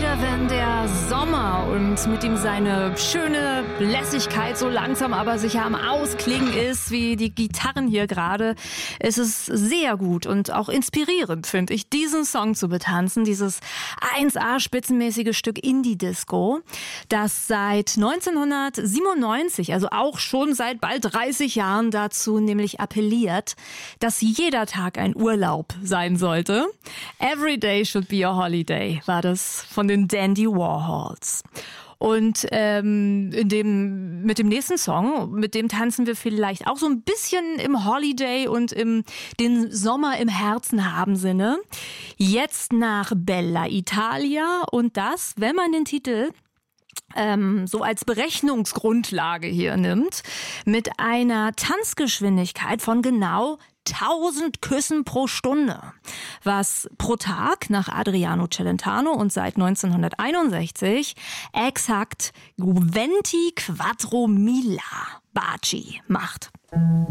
wenn der Sommer und mit ihm seine schöne Lässigkeit so langsam aber sicher am Ausklingen ist, wie die Gitarren hier gerade, ist es sehr gut und auch inspirierend, finde ich, diesen Song zu betanzen, dieses 1A-spitzenmäßige Stück Indie-Disco, das seit 1997, also auch schon seit bald 30 Jahren dazu nämlich appelliert, dass jeder Tag ein Urlaub sein sollte. Every day should be a holiday, war das von den Dandy Warhols. Und mit dem nächsten Song, mit dem tanzen wir vielleicht auch so ein bisschen im Holiday und den Sommer im Herzen haben Sinne. Jetzt nach Bella Italia und das, wenn man den Titel so als Berechnungsgrundlage hier nimmt, mit einer Tanzgeschwindigkeit von genau 1000 Küssen pro Stunde, was pro Tag nach Adriano Celentano und seit 1961 exakt 24 Baci macht.